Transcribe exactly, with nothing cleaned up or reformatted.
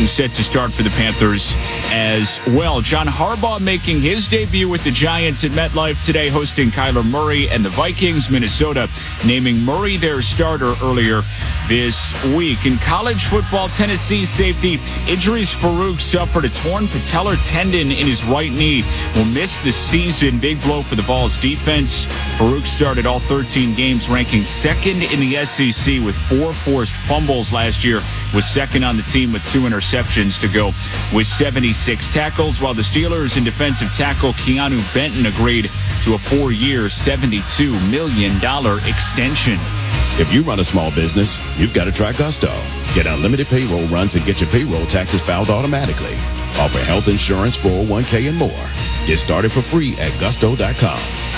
set to start for the Panthers as well. John Harbaugh making his debut with the Giants at MetLife today, hosting Kyler Murray and the Vikings. Minnesota naming Murray their starter earlier this week. In college football, Tennessee safety Idris Farouk suffered a torn patellar tendon in his right knee. Will miss the season. Big blow for the Vols defense. Farouk started all thirteen games, ranking second in the S E C with four forced fumbles last year. Was second on the team with two interceptions to go with seventy-six tackles, while the Steelers and defensive tackle Keanu Benton agreed to a four-year, seventy-two million dollars extension. If you run a small business, you've got to try Gusto. Get unlimited payroll runs and get your payroll taxes filed automatically. Offer health insurance, four oh one k, and more. Get started for free at gusto dot com.